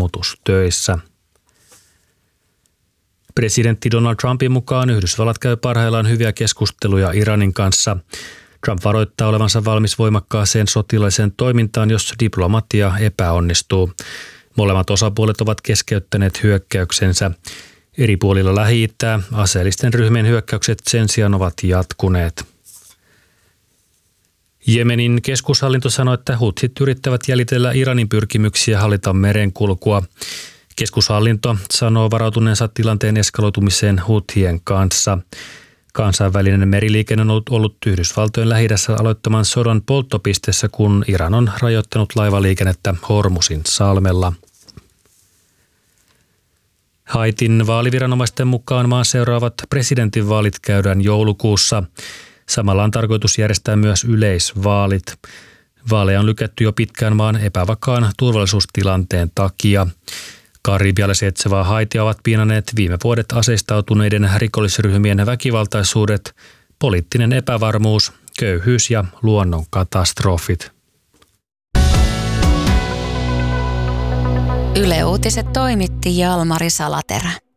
sammutustöissä. Presidentti Donald Trumpin mukaan Yhdysvallat käy parhaillaan hyviä keskusteluja Iranin kanssa. Trump varoittaa olevansa valmis voimakkaaseen sotilaalliseen toimintaan, jos diplomatia epäonnistuu. Molemmat osapuolet ovat keskeyttäneet hyökkäyksensä. Eri puolilla Lähi-itää aseellisten ryhmien hyökkäykset sen sijaan ovat jatkuneet. Jemenin keskushallinto sanoi, että huthit yrittävät jäljitellä Iranin pyrkimyksiä hallita merenkulkua. Keskushallinto sanoo varautuneensa tilanteen eskaloitumiseen huthien kanssa. Kansainvälinen meriliikenne on ollut Yhdysvaltojen Lähi-idässä aloittaman sodan polttopisteessä, kun Iran on rajoittanut laivaliikennettä Hormuzin salmella. Haitin vaaliviranomaisten mukaan maan seuraavat presidentinvaalit käydään joulukuussa. Samalla on tarkoitus järjestää myös yleisvaalit. Vaaleja on lykätty jo pitkään maan epävakaan turvallisuustilanteen takia. Karibialle sijaitsevaa Haitia ovat piinanneet viime vuodet aseistautuneiden rikollisryhmien väkivaltaisuudet, poliittinen epävarmuus, köyhyys ja luonnonkatastrofit. Yle Uutiset toimitti Jalmari Salaterä.